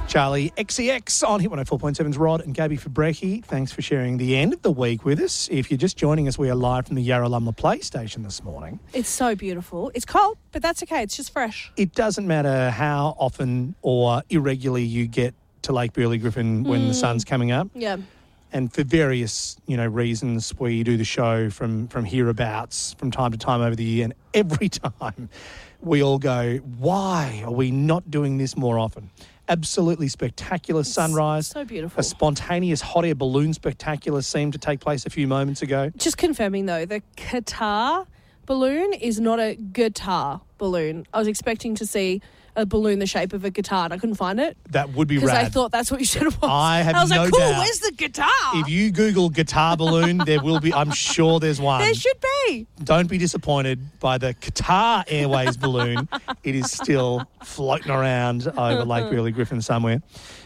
Charlie XCX on Hit 104.7's Rod and Gabby Fabrecki. Thanks for sharing the end of the week with us. If you're just joining us, we are live from the Yarralumla Play Station this morning. It's so beautiful. It's cold, but that's okay. It's just fresh. It doesn't matter how often or irregularly you get to Lake Burley Griffin when the sun's coming up. Yeah. And for various, reasons, we do the show from hereabouts from time to time over the year. And every time we all go, why are we not doing this more often? Absolutely spectacular sunrise. So beautiful. A spontaneous hot air balloon spectacular seemed to take place a few moments ago. Just confirming, though, the Qatar balloon is not a guitar balloon. I was expecting to see a balloon the shape of a guitar and I couldn't find it. That would be rad. Because I thought that's what you said it was. I was like, no cool, doubt. where's the guitar? If you Google guitar balloon, there will be, I'm sure there's one. There should be. Don't be disappointed by the Qatar Airways balloon. It is still floating around over Lake Burley Griffin somewhere.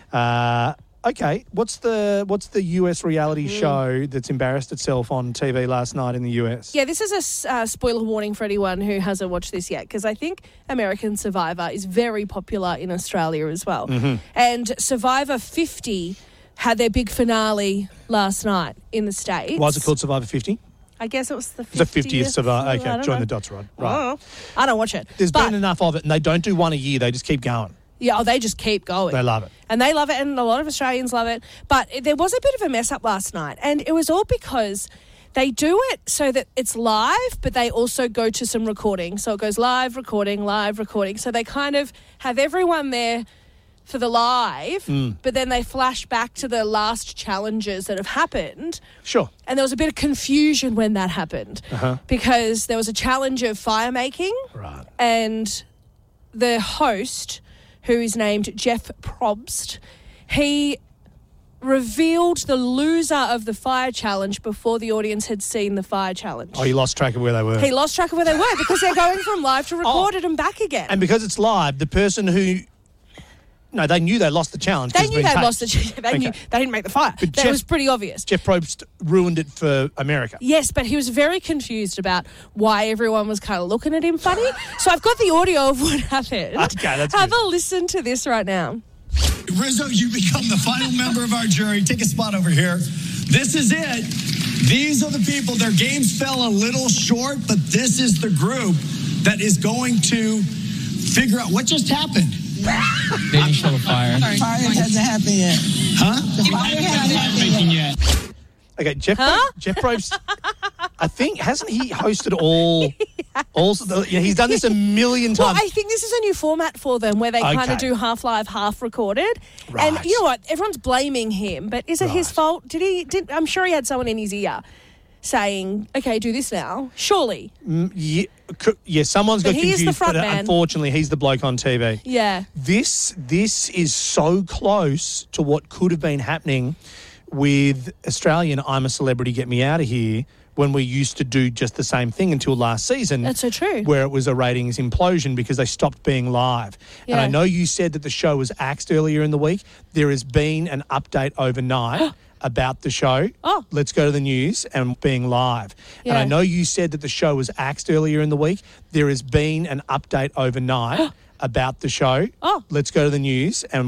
Okay, what's the US reality show that's embarrassed itself on TV last night in the US? Yeah, this is a spoiler warning for anyone who hasn't watched this yet, because I think American Survivor is very popular in Australia as well. Mm-hmm. And Survivor 50 had their big finale last night in the States. Why is it called Survivor 50? I guess it was the 50th. The 50th Survivor. I Okay, don't join know. the dots, Rod. Right. I don't watch it. There's But- been enough of it, and they don't do one a year. They just keep going. Yeah, they just keep going. They love it. And they love it, and a lot of Australians love it. But there was a bit of a mess up last night, and it was all because they do it so that it's live, but they also go to some recording. So it goes live, recording, live, recording. So they kind of have everyone there for the live, but then they flash back to the last challenges that have happened. Sure. And there was a bit of confusion when that happened because there was a challenge of fire making. Right. And the host, who is named Jeff Probst, he revealed the loser of the fire challenge before the audience had seen the fire challenge. Oh, you lost track of where they were. He lost track of where they were because they're going from live to recorded and back again. And because it's live, the person who... No, they knew they lost the challenge. They 'cause it's knew been they taped. lost the they knew they didn't make the fire. But That was pretty obvious. Jeff Probst ruined it for America. Yes, but he was very confused about why everyone was kind of looking at him funny. So I've got the audio of what happened. Okay, that's Have good. a listen to this right now. Rizzo, you become the final member of our jury. Take a spot over here. This is it. These are the people. Their games fell a little short, but this is the group that is going to figure out what just happened. They didn't show the fire. Fire hasn't happened yet. Huh? The fire hasn't happened yet. Okay, Jeff Probst, I think, hasn't he hosted all... he's done this a million Well, times. I think this is a new format for them where they kind Okay. of do half live, half recorded. Right. And you know what? Everyone's blaming him, but is it his Right. fault? I'm sure he had someone in his ear saying, okay, do this now. Surely. Yeah, someone's got But he is confused, the front but man. unfortunately, he's the bloke on TV. Yeah. This is so close to what could have been happening with Australian I'm a Celebrity, Get Me Out of Here, when we used to do just the same thing until last season. That's so true. Where it was a ratings implosion because they stopped being live. And I Yeah. know you said that the show was axed earlier in the week. There has been an update overnight about the show. Oh. Let's go to the news and being live. And I Yeah. know you said that the show was axed earlier in the week. There has been an update overnight about the show. Oh. Let's go to the news and